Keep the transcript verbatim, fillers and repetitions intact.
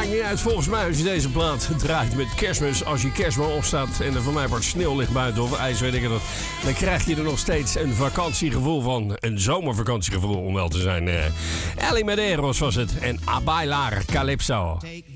maakt niet uit volgens mij als je deze plaat draait met kerstmis. Als je kerstboom opstaat en er voor mij wordt sneeuw ligt buiten of ijs, weet ik het. Dan krijg je er nog steeds een vakantiegevoel van. Een zomervakantiegevoel om wel te zijn. Uh, Ellie Medeiros was het en A Bailar Calypso.